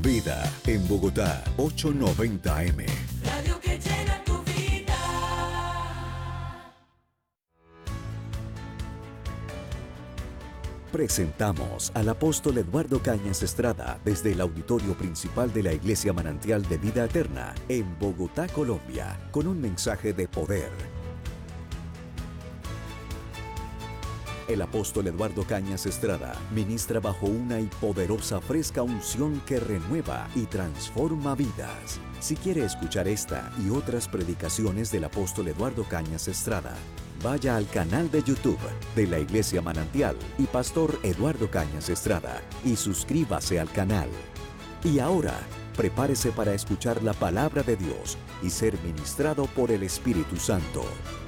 Vida en Bogotá, 890 AM. Radio que llena tu vida. Presentamos al apóstol Eduardo Cañas Estrada desde el auditorio principal de la Iglesia Manantial de Vida Eterna en Bogotá, Colombia, con un mensaje de poder. El apóstol Eduardo Cañas Estrada ministra bajo una y poderosa fresca unción que renueva y transforma vidas. Si quiere escuchar esta y otras predicaciones del apóstol Eduardo Cañas Estrada, vaya al canal de YouTube de la Iglesia Manantial y Pastor Eduardo Cañas Estrada y suscríbase al canal. Y ahora, prepárese para escuchar la palabra de Dios y ser ministrado por el Espíritu Santo.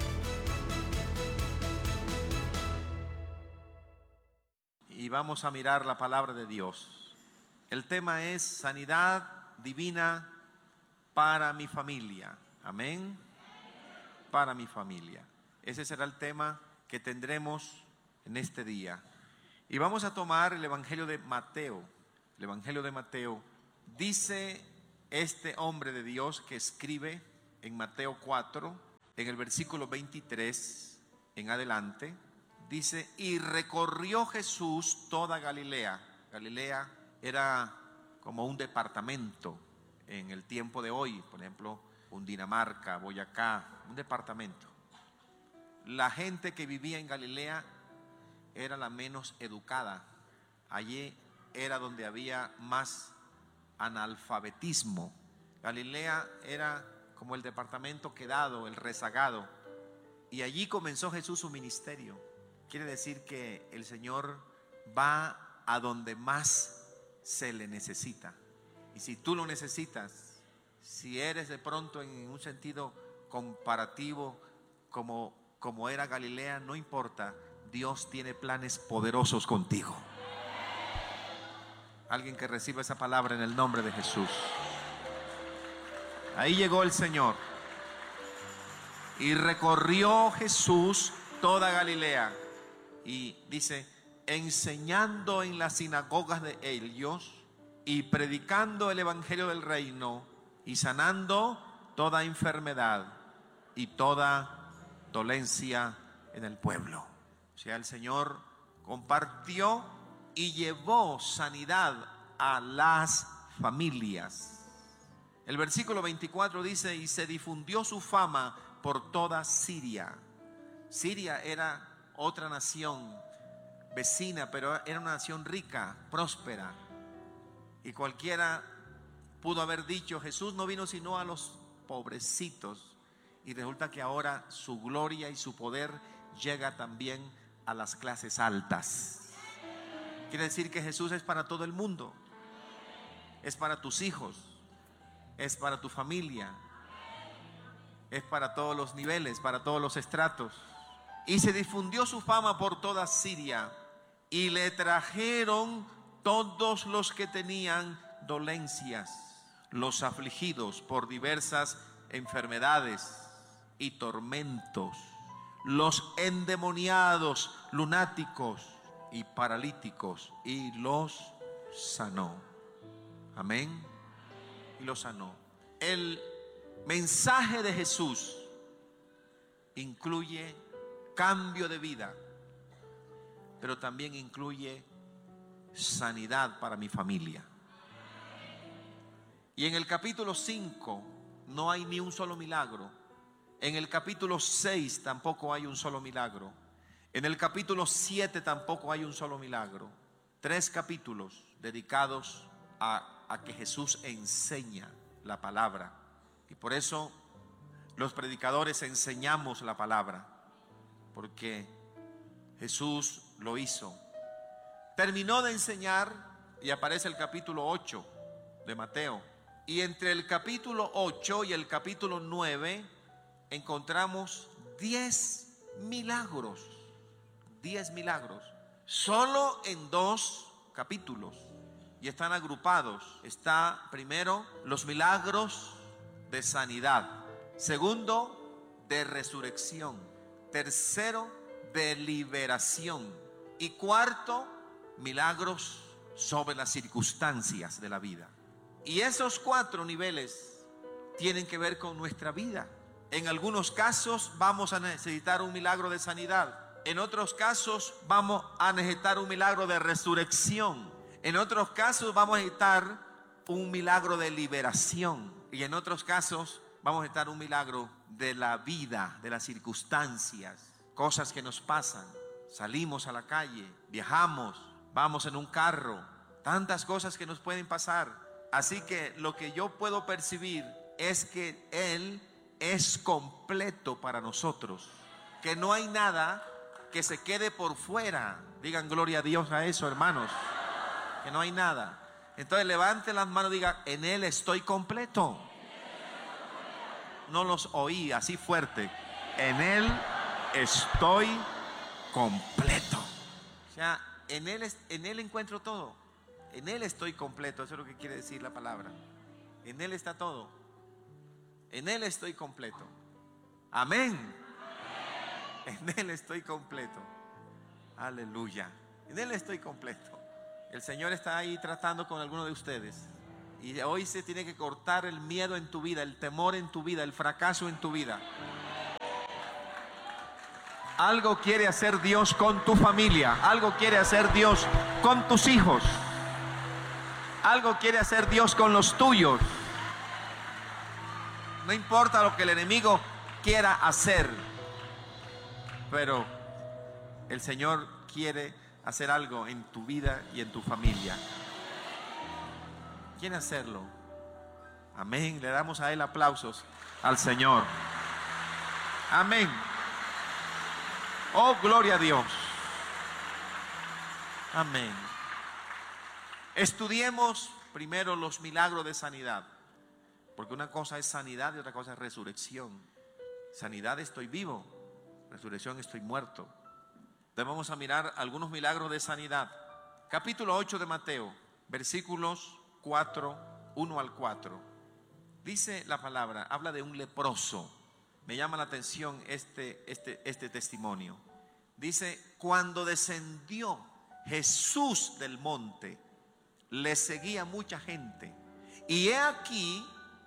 Y vamos a mirar la palabra de Dios. El tema es sanidad divina para mi familia. Amén. Para mi familia. Ese será el tema que tendremos en este día. Y vamos a tomar el Evangelio de Mateo. El Evangelio de Mateo. Dice este hombre de Dios que escribe en Mateo 4, en el versículo 23 en adelante. Dice, y recorrió Jesús toda Galilea. Galilea era como un departamento en el tiempo de hoy. Por ejemplo, Cundinamarca, Boyacá, un departamento. La gente que vivía en Galilea era la menos educada. Allí era donde había más analfabetismo. Galilea era como el departamento quedado, el rezagado. Y allí comenzó Jesús su ministerio. Quiere decir que el Señor va a donde más se le necesita. Y si tú lo necesitas, si eres de pronto en un sentido comparativo como era Galilea, no importa, Dios tiene planes poderosos contigo. Alguien que reciba esa palabra en el nombre de Jesús. Ahí llegó el Señor. Y recorrió Jesús toda Galilea. Y dice, enseñando en las sinagogas de ellos y predicando el evangelio del reino y sanando toda enfermedad y toda dolencia en el pueblo. O sea, el Señor compartió y llevó sanidad a las familias. El versículo 24 dice, y se difundió su fama por toda Siria. Siria era otra nación vecina, pero era una nación rica, próspera. Y cualquiera pudo haber dicho, Jesús no vino sino a los pobrecitos. Y resulta que ahora su gloria y su poder llega también a las clases altas. Quiere decir que Jesús es para todo el mundo. Es para tus hijos. Es para tu familia. Es para todos los niveles, para todos los estratos. Y se difundió su fama por toda Siria, y le trajeron todos los que tenían dolencias, los afligidos por diversas enfermedades y tormentos, los endemoniados, lunáticos y paralíticos, y los sanó. Amén. Y los sanó. El mensaje de Jesús incluye cambio de vida, pero también incluye sanidad para mi familia. Y en el capítulo 5 no hay ni un solo milagro. En el capítulo 6 tampoco hay un solo milagro. En el capítulo 7 tampoco hay un solo milagro. 3 capítulos dedicados a que Jesús enseña la palabra. Y por eso los predicadores enseñamos la palabra, porque Jesús lo hizo. Terminó de enseñar y aparece el capítulo 8 de Mateo. Y entre el capítulo 8 y el capítulo 9 encontramos 10 milagros. 10 milagros. Solo en 2 capítulos. Y están agrupados. Está primero los milagros de sanidad. Segundo, de resurrección. Tercero, de liberación. Y cuarto, milagros sobre las circunstancias de la vida. Y esos 4 niveles tienen que ver con nuestra vida. En algunos casos vamos a necesitar un milagro de sanidad. En otros casos vamos a necesitar un milagro de resurrección. En otros casos vamos a necesitar un milagro de liberación. Y en otros casos vamos a necesitar un milagro de la vida, de las circunstancias, cosas que nos pasan. Salimos a la calle, viajamos, vamos en un carro, tantas cosas que nos pueden pasar. Así que lo que yo puedo percibir es que Él es completo para nosotros, que no hay nada que se quede por fuera. Digan gloria a Dios a eso, hermanos, que no hay nada. Entonces levante las manos y diga: en Él estoy completo. No los oí así fuerte. En Él estoy completo. O sea, en Él encuentro todo. En Él estoy completo. Eso es lo que quiere decir la palabra. En Él está todo. En Él estoy completo. Amén. En Él estoy completo. Aleluya. En Él estoy completo. El Señor está ahí tratando con alguno de ustedes. Y hoy se tiene que cortar el miedo en tu vida, el temor en tu vida, el fracaso en tu vida. Algo quiere hacer Dios con tu familia. Algo quiere hacer Dios con tus hijos. Algo quiere hacer Dios con los tuyos. No importa lo que el enemigo quiera hacer, pero el Señor quiere hacer algo en tu vida y en tu familia. ¿Quiere hacerlo? Amén. Le damos a Él aplausos al Señor. Amén. Oh, gloria a Dios. Amén. Estudiemos primero los milagros de sanidad, porque una cosa es sanidad y otra cosa es resurrección. Sanidad, estoy vivo. Resurrección, estoy muerto. Entonces vamos a mirar algunos milagros de sanidad. Capítulo 8 de Mateo, versículos 1 al 4. Dice la palabra, habla de un leproso. Me llama la atención este testimonio. Dice: cuando descendió Jesús del monte, le seguía mucha gente. Y he aquí,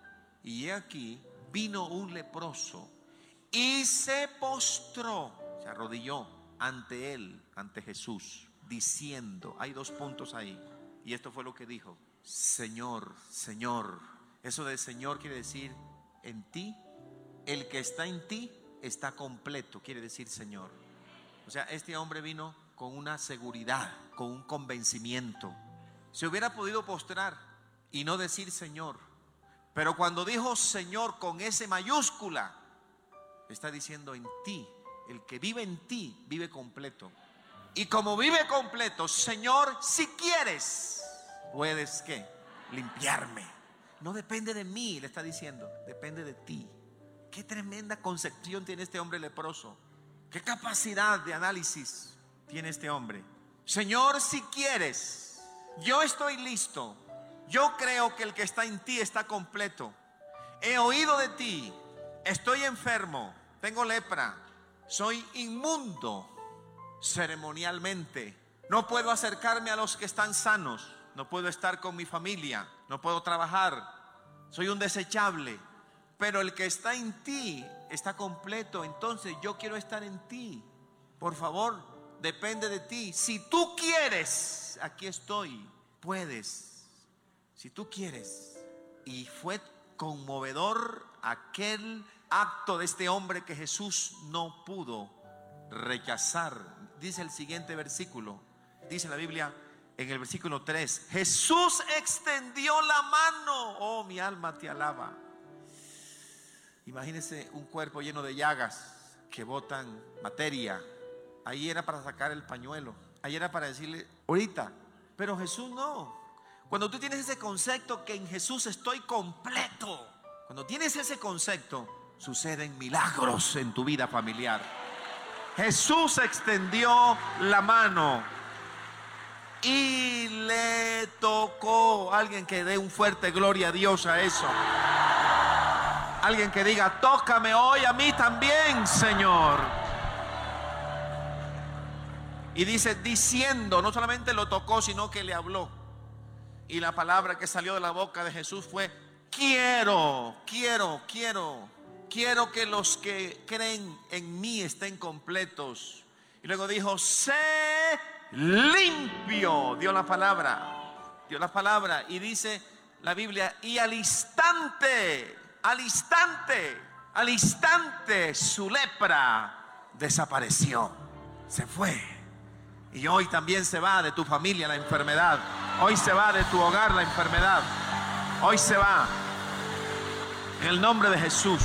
vino un leproso y se postró, se arrodilló ante él, ante Jesús, diciendo, hay 2 puntos ahí, y esto fue lo que dijo: Señor, Señor. Eso de Señor quiere decir en ti, el que está en ti está completo, quiere decir Señor. O sea, este hombre vino con una seguridad, con un convencimiento. Se hubiera podido postrar y no decir Señor, pero cuando dijo Señor con S mayúscula, está diciendo en ti, el que vive en ti vive completo. Y como vive completo, Señor, si quieres, puedes ¿qué? Limpiarme. No depende de mí, le está diciendo, depende de ti. Qué tremenda concepción tiene este hombre leproso. Qué capacidad de análisis tiene este hombre. Señor, si quieres, yo estoy listo. Yo creo que el que está en ti está completo. He oído de ti. Estoy enfermo. Tengo lepra. Soy inmundo ceremonialmente. No puedo acercarme a los que están sanos. No puedo estar con mi familia. No puedo trabajar. Soy un desechable. Pero el que está en ti está completo. Entonces yo quiero estar en ti. Por favor, depende de ti. Si tú quieres, aquí estoy. Puedes. Si tú quieres. Y fue conmovedor aquel acto de este hombre que Jesús no pudo rechazar. Dice el siguiente versículo. Dice la Biblia en el versículo 3: Jesús extendió la mano. Oh, mi alma te alaba. Imagínense un cuerpo lleno de llagas que botan materia. Ahí era para sacar el pañuelo. Ahí era para decirle ahorita. Pero Jesús no. Cuando tú tienes ese concepto que en Jesús estoy completo, cuando tienes ese concepto, suceden milagros en tu vida familiar. Jesús extendió la mano y le tocó. Alguien que dé un fuerte gloria a Dios a eso. Alguien que diga: tócame hoy a mí también, Señor. Y dice, diciendo, no solamente lo tocó, sino que le habló. Y la palabra que salió de la boca de Jesús fue: quiero que los que creen en mí estén completos. Y luego dijo: sé limpio. Dio la palabra y dice la Biblia: y al instante su lepra desapareció, se fue. Y hoy también se va de tu familia la enfermedad. Hoy se va de tu hogar la enfermedad. Hoy se va. En el nombre de Jesús.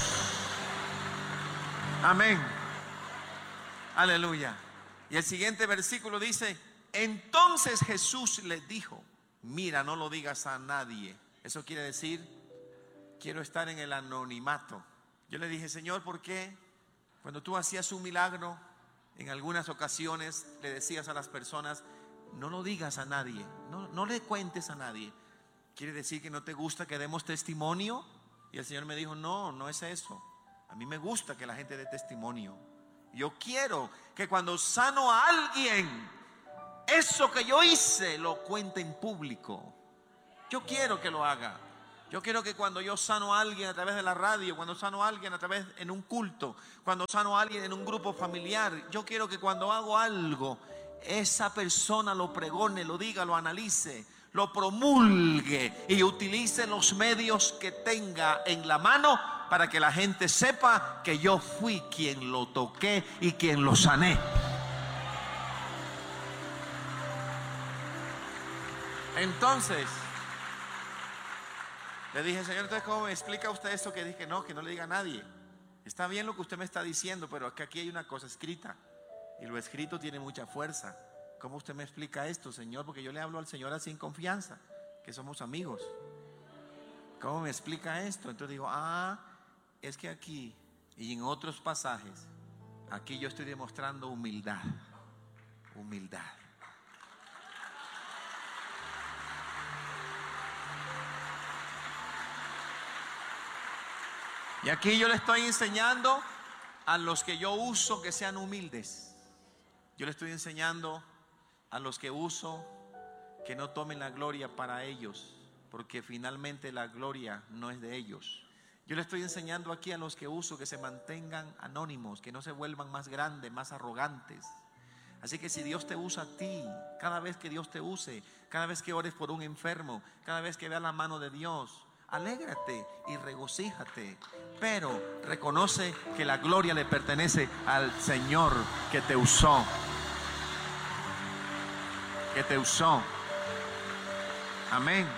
Amén. Aleluya. Y el siguiente versículo dice: entonces Jesús les dijo: mira, no lo digas a nadie. Eso quiere decir: quiero estar en el anonimato. Yo le dije: Señor, ¿por qué cuando tú hacías un milagro, en algunas ocasiones le decías a las personas: no lo digas a nadie, no le cuentes a nadie? ¿Quiere decir que no te gusta que demos testimonio? Y el Señor me dijo: no es eso. A mí me gusta que la gente dé testimonio. Yo quiero que cuando sano a alguien, eso que yo hice lo cuente en público. Yo quiero que lo haga. Yo quiero que cuando yo sano a alguien a través de la radio, cuando sano a alguien a través en un culto, cuando sano a alguien en un grupo familiar, yo quiero que cuando hago algo, esa persona lo pregone, lo diga, lo analice, lo promulgue y utilice los medios que tenga en la mano para que la gente sepa que yo fui quien lo toqué y quien lo sané. Entonces le dije: Señor, entonces ¿cómo me explica usted esto que dije? No, que no le diga a nadie. Está bien lo que usted me está diciendo, pero que aquí hay una cosa escrita, y lo escrito tiene mucha fuerza. ¿Cómo usted me explica esto, Señor? Porque yo le hablo al Señor así en confianza, que somos amigos. ¿Cómo me explica esto? Entonces digo: es que aquí y en otros pasajes, aquí yo estoy demostrando humildad. Y aquí yo le estoy enseñando a los que yo uso que sean humildes. Yo le estoy enseñando a los que uso que no tomen la gloria para ellos, porque finalmente la gloria no es de ellos. Yo le estoy enseñando aquí a los que uso que se mantengan anónimos, que no se vuelvan más grandes, más arrogantes. Así que si Dios te usa a ti, cada vez que Dios te use, cada vez que ores por un enfermo, cada vez que veas la mano de Dios, alégrate y regocíjate, pero reconoce que la gloria le pertenece al Señor que te usó. Amén.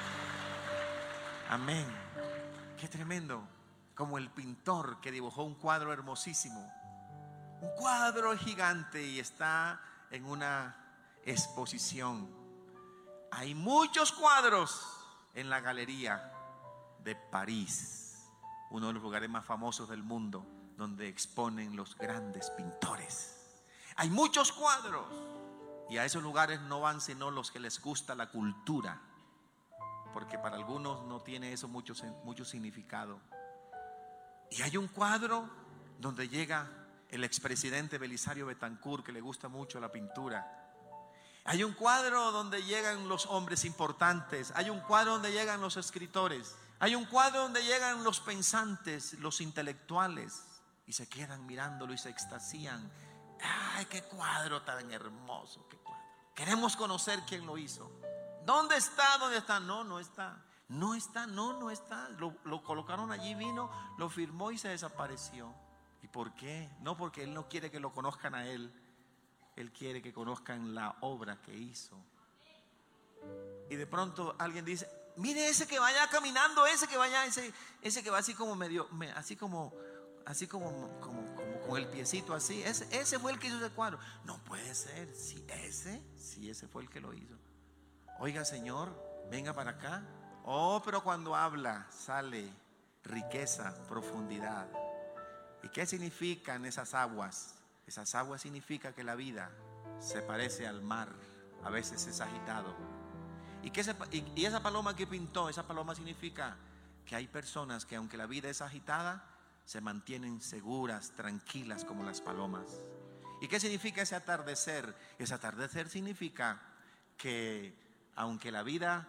Qué tremendo. Como el pintor que dibujó un cuadro hermosísimo, un cuadro gigante, y está en una exposición. Hay muchos cuadros en la galería de París, uno de los lugares más famosos del mundo, donde exponen los grandes pintores. Hay muchos cuadros, y a esos lugares no van sino los que les gusta la cultura, porque para algunos no tiene eso mucho significado. Y hay un cuadro donde llega el expresidente Belisario Betancourt, que le gusta mucho la pintura. Hay un cuadro donde llegan los hombres importantes. Hay un cuadro donde llegan los escritores. Hay un cuadro donde llegan los pensantes, los intelectuales, y se quedan mirándolo y se extasían. ¡Ay, qué cuadro tan hermoso! ¡Qué cuadro! Queremos conocer quién lo hizo. ¿Dónde está? ¿Dónde está? No está. No está. Lo colocaron allí, vino, lo firmó y se desapareció. ¿Y por qué? No, porque él no quiere que lo conozcan a él. Él quiere que conozcan la obra que hizo. Y de pronto alguien dice: mire ese que vaya caminando, ese que va así como medio, así como con el piecito así. Ese fue el que hizo ese cuadro. No puede ser. Sí, ese fue el que lo hizo. Oiga, Señor, venga para acá. Oh, pero cuando habla sale riqueza, profundidad. ¿Y qué significan esas aguas? Esas aguas significa que la vida se parece al mar, a veces es agitado. Y esa paloma que pintó, esa paloma significa que hay personas que aunque la vida es agitada, se mantienen seguras, tranquilas como las palomas. ¿Y qué significa ese atardecer? Ese atardecer significa que aunque la vida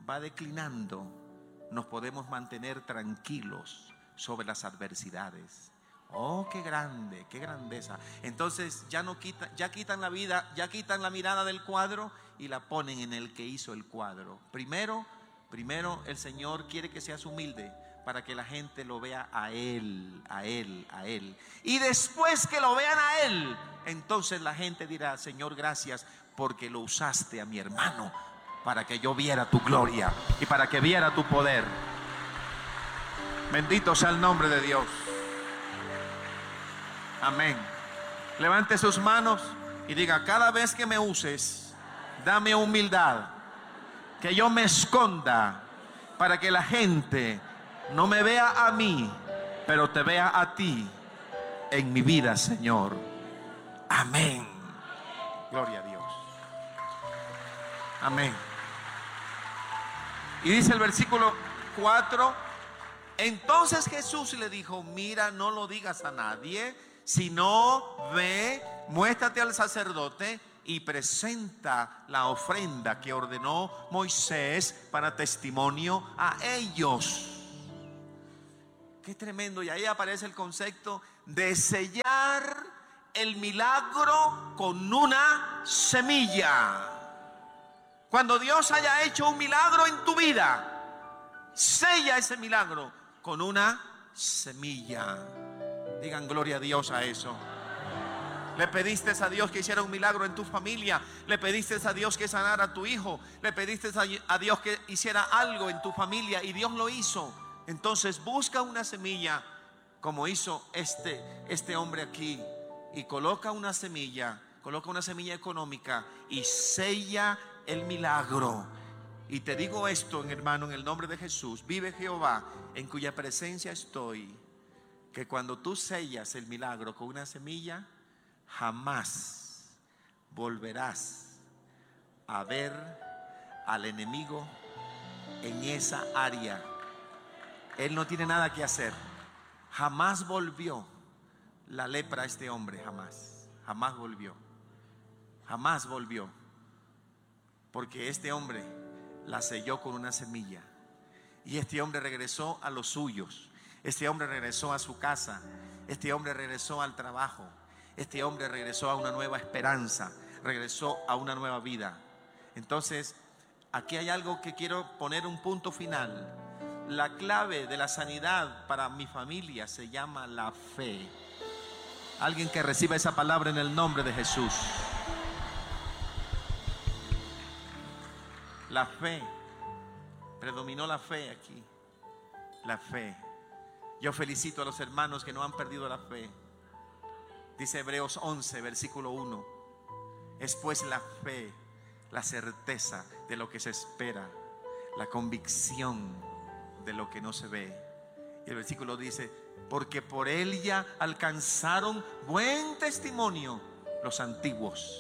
va declinando, nos podemos mantener tranquilos sobre las adversidades. Oh, qué grande, qué grandeza. Entonces ya quitan la vida, ya quitan la mirada del cuadro y la ponen en el que hizo el cuadro. Primero el Señor quiere que seas humilde para que la gente lo vea a Él, a Él, a Él. Y después que lo vean a Él, entonces la gente dirá: Señor, gracias porque lo usaste a mi hermano para que yo viera tu gloria y para que viera tu poder. Bendito sea el nombre de Dios. Amén. Levante sus manos y diga: cada vez que me uses, dame humildad, que yo me esconda para que la gente no me vea a mí, pero te vea a ti en mi vida, Señor. Amén. Gloria a Dios. Amén. Y dice el versículo 4: entonces Jesús le dijo: mira, no lo digas a nadie, sino ve, muéstrate al sacerdote y presenta la ofrenda que ordenó Moisés para testimonio a ellos. Qué tremendo. Y ahí aparece el concepto de sellar el milagro con una semilla. Cuando Dios haya hecho un milagro en tu vida, sella ese milagro con una semilla. Digan gloria a Dios a eso. Le pediste a Dios que hiciera un milagro en tu familia. Le pediste a Dios que sanara a tu hijo. Le pediste a Dios que hiciera algo en tu familia y Dios lo hizo. Entonces busca una semilla, como hizo este hombre aquí, y coloca una semilla económica y sella el milagro. Y te digo esto, hermano, en el nombre de Jesús: vive Jehová, en cuya presencia estoy, que cuando tú sellas el milagro con una semilla, jamás volverás a ver al enemigo en esa área. Él no tiene nada que hacer. Jamás volvió la lepra a este hombre, jamás volvió, porque este hombre la selló con una semilla. Y este hombre regresó a los suyos. Este hombre regresó a su casa. Este hombre regresó al trabajo. Este hombre regresó a una nueva esperanza. Regresó a una nueva vida. Entonces, aquí hay algo que quiero poner un punto final. La clave de la sanidad para mi familia se llama la fe. Alguien que reciba esa palabra en el nombre de Jesús. La fe. Predominó la fe aquí. La fe. Yo felicito a los hermanos que no han perdido la fe. Dice Hebreos 11, versículo 1: es pues la fe, la certeza de lo que se espera, la convicción de lo que no se ve. Y el versículo dice: porque por él ya alcanzaron buen testimonio los antiguos.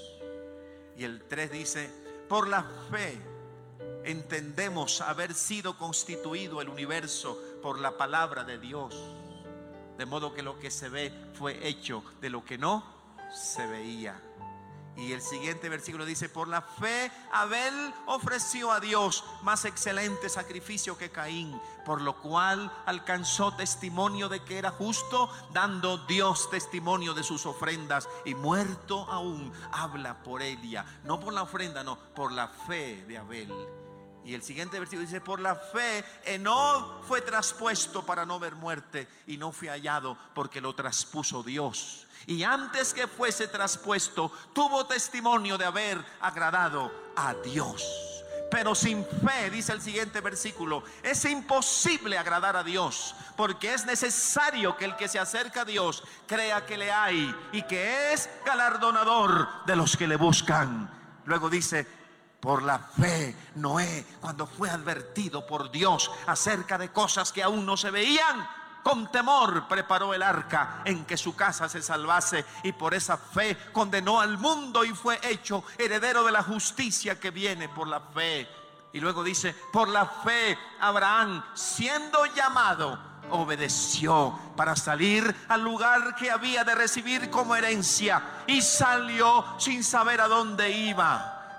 Y el 3 dice: por la fe entendemos haber sido constituido el universo por la palabra de Dios, de modo que lo que se ve fue hecho de lo que no se veía. Y el siguiente versículo dice: por la fe Abel ofreció a Dios más excelente sacrificio que Caín, por lo cual alcanzó testimonio de que era justo, dando Dios testimonio de sus ofrendas, y muerto aún habla por ella. No por la ofrenda, no, por la fe de Abel. Y el siguiente versículo dice: por la fe Enoc fue traspuesto para no ver muerte, y no fue hallado porque lo traspuso Dios. Y antes que fuese traspuesto, tuvo testimonio de haber agradado a Dios. Pero sin fe, dice el siguiente versículo, es imposible agradar a Dios, porque es necesario que el que se acerca a Dios crea que le hay y que es galardonador de los que le buscan. Luego dice: por la fe Noé, cuando fue advertido por Dios acerca de cosas que aún no se veían, con temor preparó el arca en que su casa se salvase, y por esa fe condenó al mundo y fue hecho heredero de la justicia que viene por la fe. Y luego dice: por la fe Abraham, siendo llamado, obedeció para salir al lugar que había de recibir como herencia, y salió sin saber a dónde iba.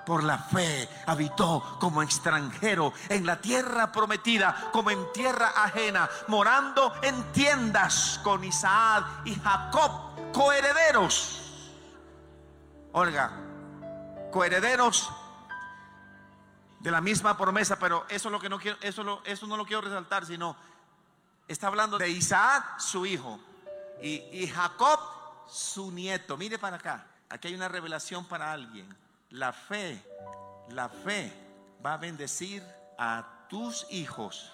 por la fe habitó como extranjero en la tierra prometida, como en tierra ajena, morando en tiendas con Isaac y Jacob, coherederos. Oiga, coherederos de la misma promesa, pero eso es lo que no quiero, eso no lo quiero resaltar, sino está hablando de Isaac, su hijo, y Jacob, su nieto. Mire para acá, aquí hay una revelación para alguien. La fe va a bendecir a tus hijos.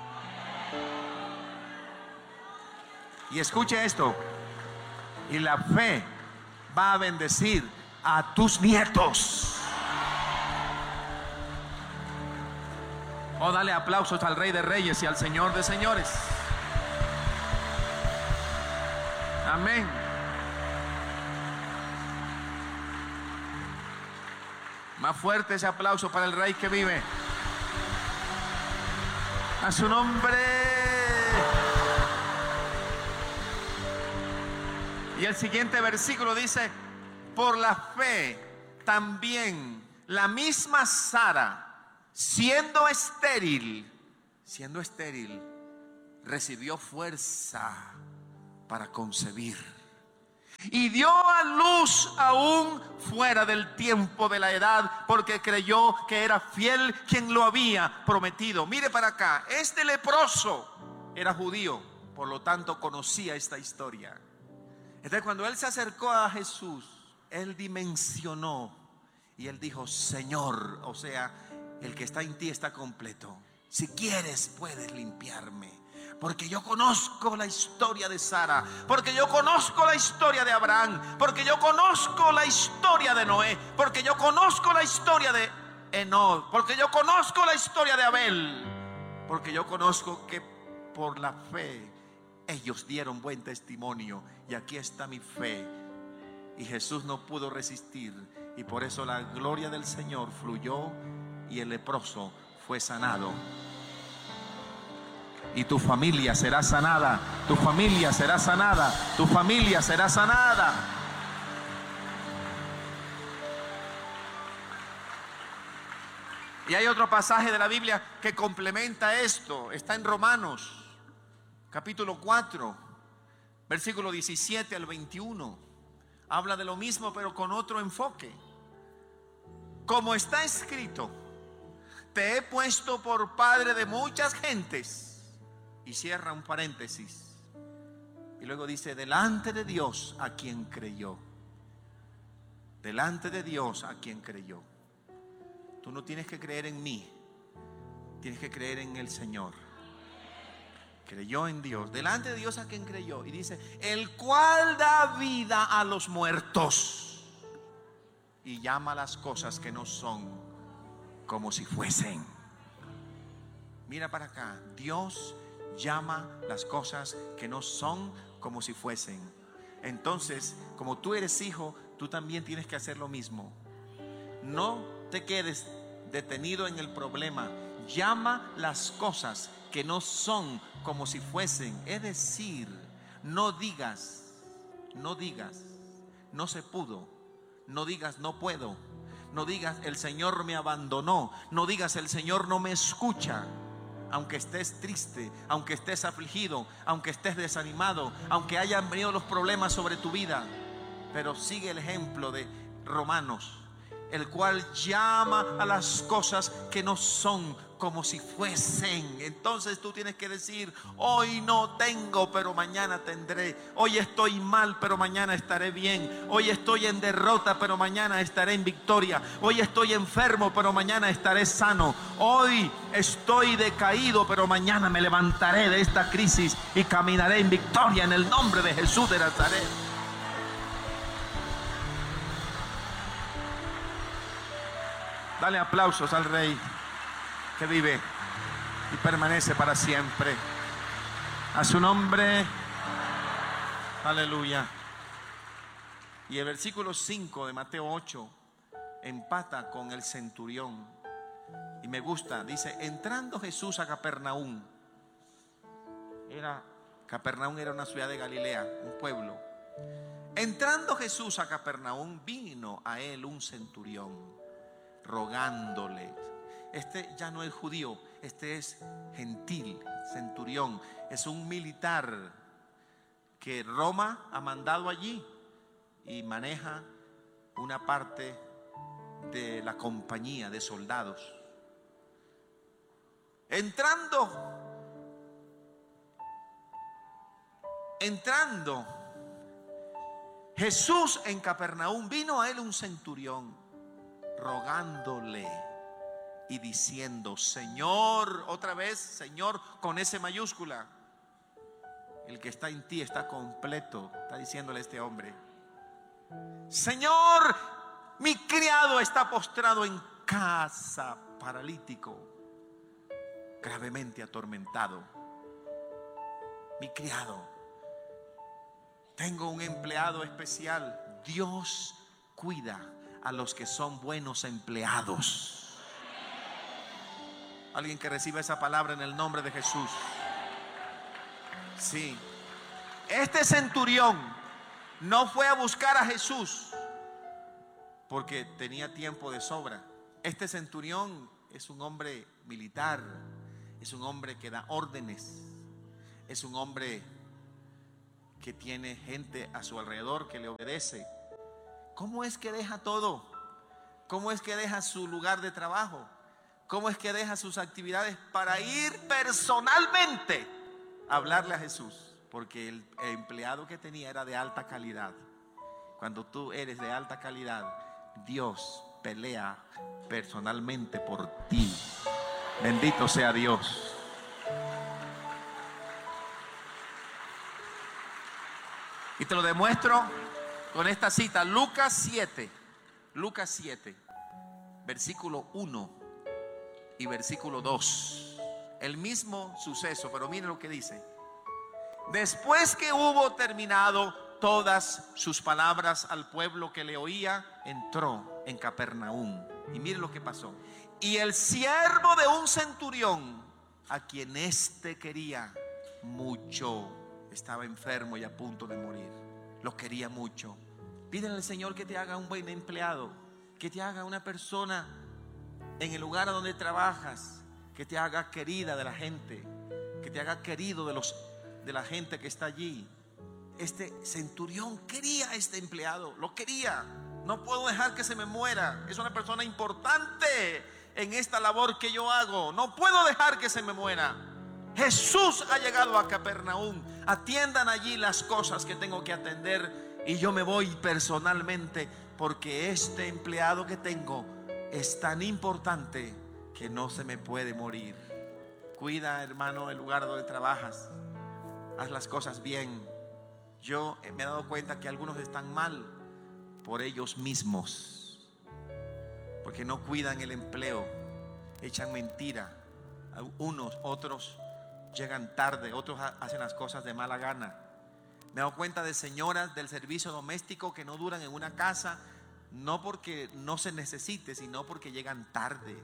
Y escuche esto, y la fe va a bendecir a tus nietos. Oh, dale aplausos al Rey de Reyes y al Señor de Señores. Amén. Más fuerte ese aplauso para el Rey que vive. A su nombre. Y el siguiente versículo dice: por la fe también la misma Sara, siendo estéril, recibió fuerza para concebir y dio a luz aún fuera del tiempo de la edad, porque creyó que era fiel quien lo había prometido. Mire para acá, este leproso era judío, por lo tanto conocía esta historia. Entonces, cuando él se acercó a Jesús, él dimensionó y él dijo: Señor, o sea, el que está en ti está completo. Si quieres, puedes limpiarme. Porque yo conozco la historia de Sara, porque yo conozco la historia de Abraham, porque yo conozco la historia de Noé, porque yo conozco la historia de Enoc, porque yo conozco la historia de Abel, porque yo conozco que por la fe ellos dieron buen testimonio. Y aquí está mi fe. Y Jesús no pudo resistir, y por eso la gloria del Señor fluyó y el leproso fue sanado. Y tu familia será sanada, tu familia será sanada, tu familia será sanada. Y hay otro pasaje de la Biblia que complementa esto. Está en Romanos capítulo 4, versículo 17 al 21. Habla de lo mismo, pero con otro enfoque. Como está escrito: te he puesto por padre de muchas gentes. Y cierra un paréntesis. Y luego dice: delante de Dios a quien creyó. Delante de Dios a quien creyó. Tú no tienes que creer en mí, tienes que creer en el Señor. Creyó en Dios, delante de Dios a quien creyó. Y dice: el cual da vida a los muertos y llama las cosas que no son como si fuesen. Mira para acá, Dios llama las cosas que no son como si fuesen. Entonces, como tú eres hijo, tú también tienes que hacer lo mismo. No te quedes detenido en el problema. Llama las cosas que no son como si fuesen. Es decir, no digas no se pudo, no digas no puedo, no digas el Señor me abandonó, no digas el Señor no me escucha. Aunque estés triste, aunque estés afligido, aunque estés desanimado, aunque hayan venido los problemas sobre tu vida, pero sigue el ejemplo de Romanos, el cual llama a las cosas que no son como si fuesen. Entonces tú tienes que decir: hoy no tengo, pero mañana tendré. Hoy estoy mal, pero mañana estaré bien. Hoy estoy en derrota, pero mañana estaré en victoria. Hoy estoy enfermo, pero mañana estaré sano. Hoy estoy decaído, pero mañana me levantaré de esta crisis y caminaré en victoria en el nombre de Jesús de Nazaret. Dale aplausos al Rey que vive y permanece para siempre. A su nombre, aleluya. Y el versículo 5 de Mateo 8 empata con el centurión. Y me gusta, dice: entrando Jesús a Capernaum. Capernaum era una ciudad de Galilea, un pueblo. Entrando Jesús a Capernaum, vino a él un centurión, rogándole. Este ya no es judío, este es gentil, centurión. Es un militar que Roma ha mandado allí y maneja una parte de la compañía de soldados. Entrando Jesús en Capernaum, vino a él un centurión rogándole y diciendo: Señor, otra vez, Señor con S mayúscula, el que está en ti está completo. Está diciéndole a este hombre: Señor, mi criado está postrado en casa, paralítico, gravemente atormentado. Mi criado, tengo un empleado especial. Dios cuida a los que son buenos empleados. Alguien que reciba esa palabra en el nombre de Jesús. Sí. Este centurión no fue a buscar a Jesús porque tenía tiempo de sobra. Este centurión es un hombre militar, es un hombre que da órdenes, es un hombre que tiene gente a su alrededor que le obedece. ¿Cómo es que deja todo? ¿Cómo es que deja su lugar de trabajo? ¿Cómo es que deja sus actividades para ir personalmente a hablarle a Jesús? Porque el empleado que tenía era de alta calidad. Cuando tú eres de alta calidad, Dios pelea personalmente por ti. Bendito sea Dios. Y te lo demuestro con esta cita, Lucas 7, versículo 1 y versículo 2. El mismo suceso, pero miren lo que dice. Después que hubo terminado todas sus palabras al pueblo que le oía, entró en Capernaum. Y miren lo que pasó. Y el siervo de un centurión, a quien éste quería mucho, estaba enfermo y a punto de morir. Lo quería mucho. Pídele al Señor que te haga un buen empleado, que te haga una persona en el lugar donde trabajas, que te haga querida de la gente, que te haga querido de la gente que está allí. Este centurión quería a este empleado, lo quería. No puedo dejar que se me muera. Es una persona importante en esta labor que yo hago. No puedo dejar que se me muera. Jesús ha llegado a Capernaum. Atiendan allí las cosas que tengo que atender y yo me voy personalmente, porque este empleado que tengo es tan importante que no se me puede morir. Cuida, hermano, el lugar donde trabajas. Haz las cosas bien. Yo me he dado cuenta que algunos están mal por ellos mismos, porque no cuidan el empleo, echan mentira. Otros llegan tarde, otros hacen las cosas de mala gana. Me he dado cuenta de señoras del servicio doméstico que no duran en una casa, no porque no se necesite, sino porque llegan tarde,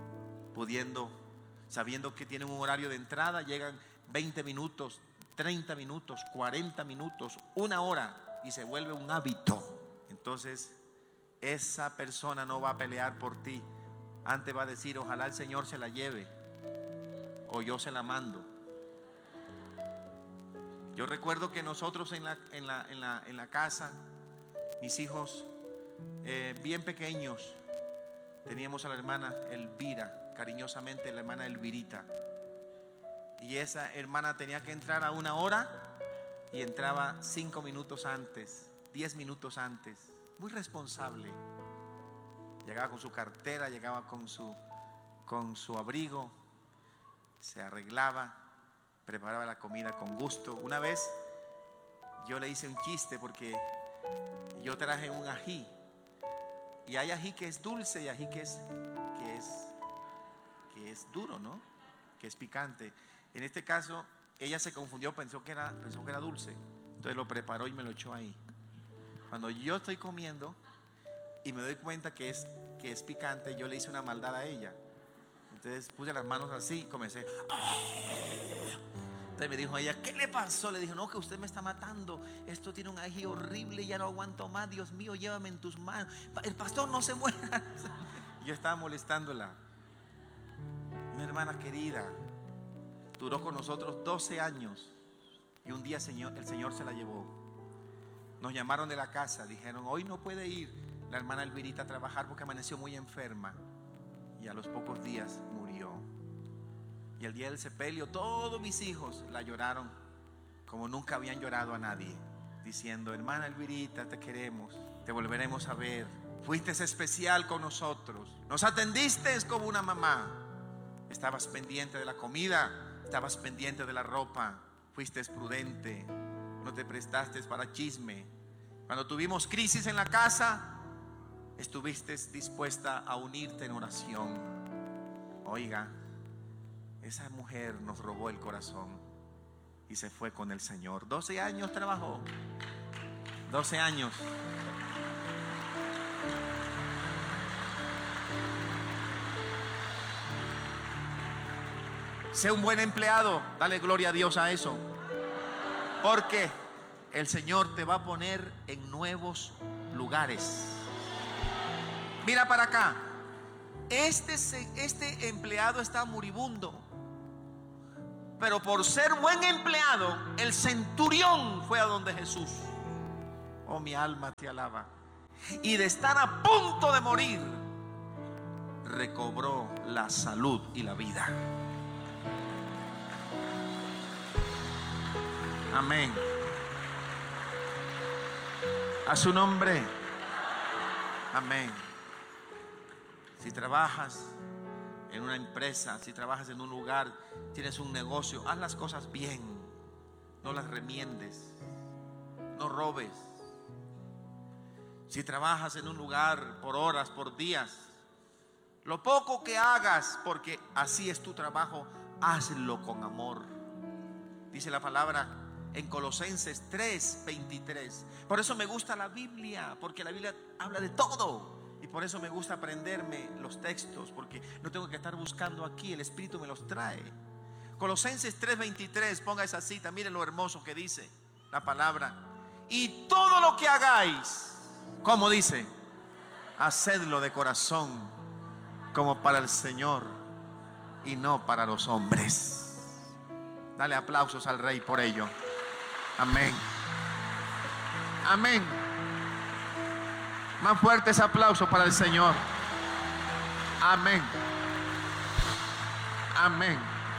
sabiendo que tienen un horario de entrada, llegan 20 minutos, 30 minutos, 40 minutos, una hora, y se vuelve un hábito. Entonces esa persona no va a pelear por ti. Antes va a decir: ojalá el Señor se la lleve, o yo se la mando. Yo recuerdo que nosotros en la casa, mis hijos bien pequeños, teníamos a la hermana Elvira, cariñosamente la hermana Elvirita. Y esa hermana tenía que entrar a una hora y entraba 5 minutos antes, 10 minutos antes. Muy responsable. Llegaba con su cartera, llegaba con su abrigo, se arreglaba, preparaba la comida con gusto. Una vez yo le hice un chiste porque yo traje un ají. Y hay ají que es dulce y ají que es duro, ¿no? Que es picante. En este caso, ella se confundió, pensó que era dulce. Entonces lo preparó y me lo echó ahí. Cuando yo estoy comiendo y me doy cuenta que es picante, yo le hice una maldad a ella. Entonces puse las manos así y comencé. Entonces me dijo ella: ¿qué le pasó? Le dije: no, que usted me está matando. Esto tiene un ají horrible, ya no aguanto más. Dios mío, llévame en tus manos. El pastor, no se muera. Yo estaba molestándola. Una hermana querida. Duró con nosotros 12 años. Y un día el Señor se la llevó. Nos llamaron de la casa. Dijeron, hoy no puede ir la hermana Elvirita a trabajar porque amaneció muy enferma. Y a los pocos días murió. Y el día del sepelio todos mis hijos la lloraron como nunca habían llorado a nadie, diciendo, hermana Elvirita, te queremos, te volveremos a ver. Fuiste especial con nosotros, nos atendiste como una mamá. Estabas pendiente de la comida, estabas pendiente de la ropa, fuiste prudente, no te prestaste para chisme. Cuando tuvimos crisis en la casa, estuviste dispuesta a unirte en oración. Oiga, esa mujer nos robó el corazón y se fue con el Señor. 12 años trabajó. 12 años. Sé un buen empleado. Dale gloria a Dios a eso. Porque el Señor te va a poner en nuevos lugares. Mira para acá. Este empleado está moribundo. Pero por ser buen empleado, el centurión fue a donde Jesús. Oh, mi alma te alaba. Y de estar a punto de morir, recobró la salud y la vida. Amén. A su nombre. Amén. Si trabajas en una empresa, si trabajas en un lugar, tienes un negocio, haz las cosas bien. No las remiendes. No robes. Si trabajas en un lugar por horas, por días, lo poco que hagas, porque así es tu trabajo, hazlo con amor. Dice la palabra en Colosenses 3:23. Por eso me gusta la Biblia, porque la Biblia habla de todo. Y por eso me gusta aprenderme los textos, porque no tengo que estar buscando aquí, el Espíritu me los trae. Colosenses 3:23, ponga esa cita, miren lo hermoso que dice la palabra. Y todo lo que hagáis, ¿cómo dice? Hacedlo de corazón, como para el Señor y no para los hombres. Dale aplausos al Rey por ello. Amén. Amén. Más fuerte ese aplauso para el Señor. Amén. Amén.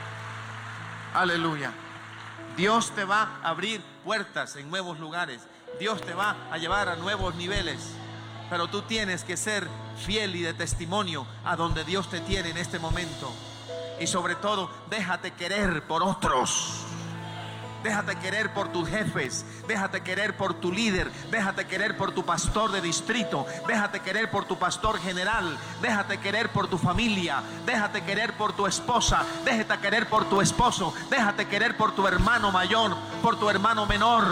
Aleluya. Dios te va a abrir puertas en nuevos lugares. Dios te va a llevar a nuevos niveles. Pero tú tienes que ser fiel y de testimonio a donde Dios te tiene en este momento. Y sobre todo, déjate querer por otros. Déjate querer por tus jefes, déjate querer por tu líder, déjate querer por tu pastor de distrito, déjate querer por tu pastor general, déjate querer por tu familia, déjate querer por tu esposa, déjate querer por tu esposo, déjate querer por tu hermano mayor, por tu hermano menor.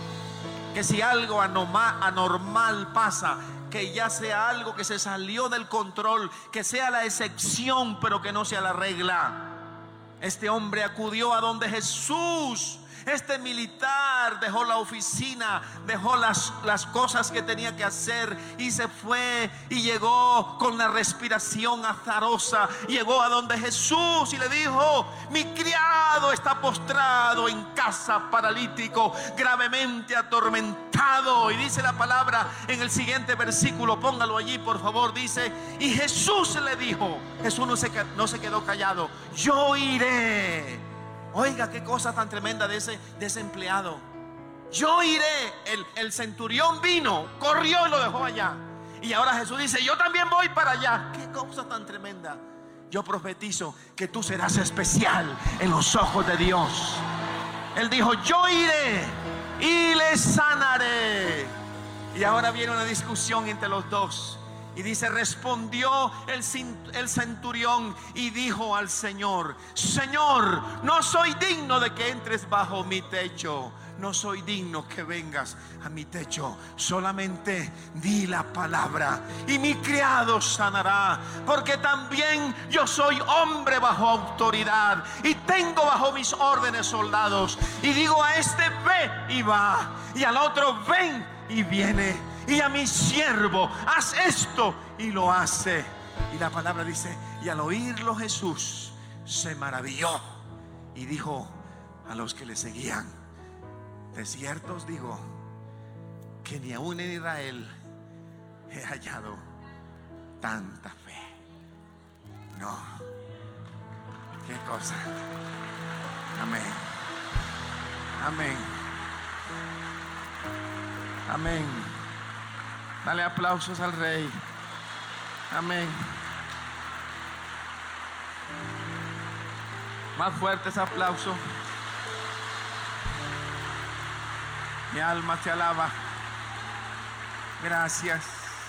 Que si algo anormal pasa, que ya sea algo que se salió del control, que sea la excepción, pero que no sea la regla. Este hombre acudió a donde Jesús. Este militar dejó la oficina, dejó las cosas que tenía que hacer y se fue y llegó con la respiración azarosa. Llegó a donde Jesús y le dijo: mi criado está postrado en casa, paralítico, gravemente atormentado. Y dice la palabra en el siguiente versículo, póngalo allí por favor, dice: y Jesús le dijo, Jesús no se quedó callado, yo iré. Oiga, qué cosa tan tremenda de ese empleado. Yo iré. El centurión vino, corrió y lo dejó allá. Y ahora Jesús dice: yo también voy para allá. Qué cosa tan tremenda. Yo profetizo que tú serás especial en los ojos de Dios. Él dijo: yo iré y le sanaré. Y ahora viene una discusión entre los dos. Y dice: respondió el centurión y dijo al Señor: Señor, no soy digno de que entres bajo mi techo. No soy digno que vengas a mi techo. Solamente di la palabra y mi criado sanará. Porque también yo soy hombre bajo autoridad y tengo bajo mis órdenes soldados. Y digo a este: ve y va. Y al otro: ven y viene. Y a mi siervo: haz esto, y lo hace. Y la palabra dice, y al oírlo Jesús se maravilló y dijo a los que le seguían: de cierto os digo que ni aún en Israel he hallado tanta fe. No, qué cosa. Amén. Amén. Amén. Dale aplausos al Rey. Amén. Más fuerte ese aplauso. Mi alma te alaba. Gracias.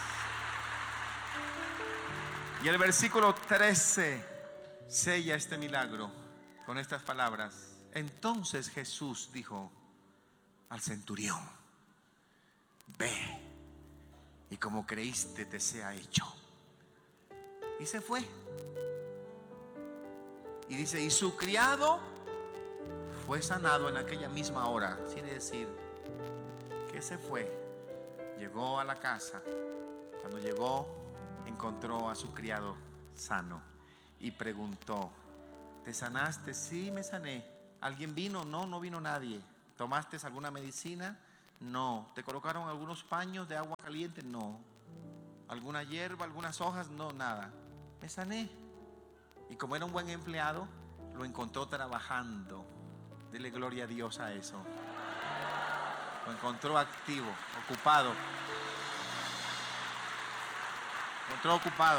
Y el versículo 13 sella este milagro con estas palabras. Entonces Jesús dijo al centurión: ve, y como creíste te sea hecho. Y se fue. Y dice, y su criado fue sanado en aquella misma hora. Quiere decir que se fue, llegó a la casa. Cuando llegó, encontró a su criado sano y preguntó: ¿te sanaste? Sí, me sané. ¿Alguien vino? No, no vino nadie. ¿Tomaste alguna medicina? No. ¿Te colocaron algunos paños de agua caliente? No. ¿Alguna hierba, algunas hojas? No, nada. Me sané. Y como era un buen empleado, lo encontró trabajando. Dele gloria a Dios a eso. Lo encontró activo, ocupado. Lo encontró ocupado.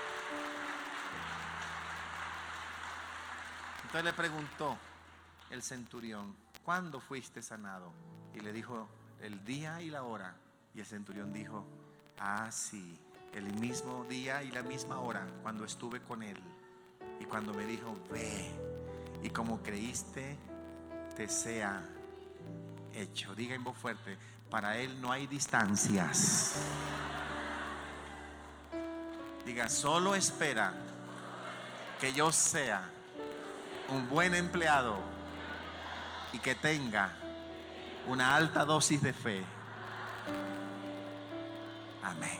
Entonces le preguntó el centurión: ¿cuándo fuiste sanado? Y le dijo el día y la hora. Y el centurión dijo: ah, sí, el mismo día y la misma hora, cuando estuve con él. Y cuando me dijo: ve, y como creíste, te sea hecho. Diga en voz fuerte: para él no hay distancias. Diga: solo espera que yo sea un buen empleado y que tenga una alta dosis de fe. Amén.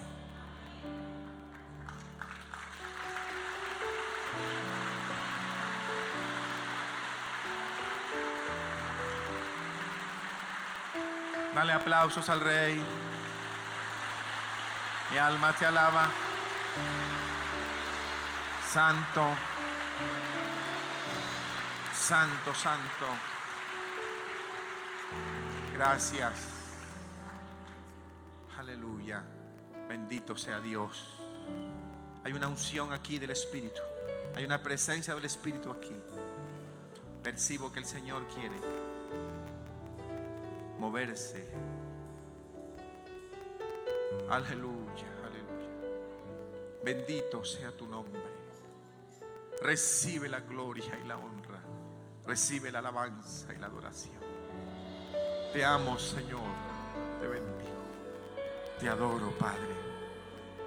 Dale aplausos al Rey. Mi alma te alaba. Santo, santo, santo. Gracias. Aleluya. Bendito sea Dios. Hay una unción aquí del Espíritu. Hay una presencia del Espíritu aquí. Percibo que el Señor quiere moverse. Aleluya, aleluya. Bendito sea tu nombre. Recibe la gloria y la honra. Recibe la alabanza y la adoración. Te amo, Señor. Te bendigo. Te adoro, Padre.